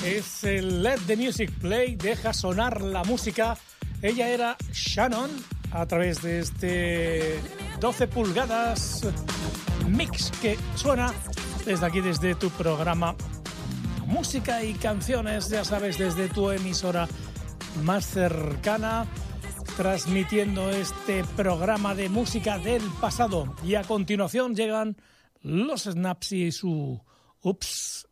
Es el Let the Music Play, deja sonar la música. Ella era Shannon a través de este 12 pulgadas mix que suena desde aquí, desde tu programa Música y Canciones, ya sabes, desde tu emisora más cercana, transmitiendo este programa de música del pasado. Y a continuación llegan los Snaps y su Oops